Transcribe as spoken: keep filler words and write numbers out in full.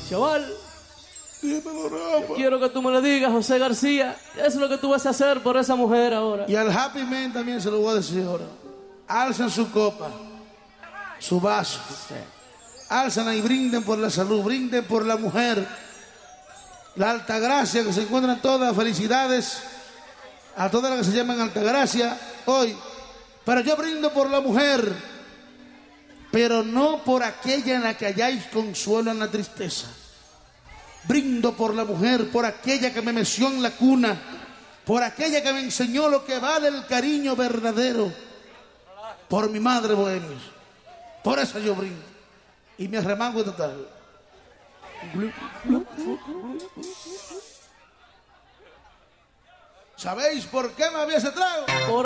Chaval, quiero que tú me lo digas, José García. ¿Qué es lo que tú vas a hacer por esa mujer ahora? Y al Happy Man también se lo voy a decir ahora. Alzan su copa, su vaso. Alzan y brinden por la salud, brinden por la mujer. La Altagracia, que se encuentran todas. Felicidades a todas las que se llaman Altagracia hoy. Pero yo brindo por la mujer, pero no por aquella en la que halláis consuelo en la tristeza. Brindo por la mujer, por aquella que me meció en la cuna, por aquella que me enseñó lo que vale el cariño verdadero, por mi madre bohemia. Por eso yo brindo. Y me arremango total. ¿Sabéis por qué me había ese trago? Por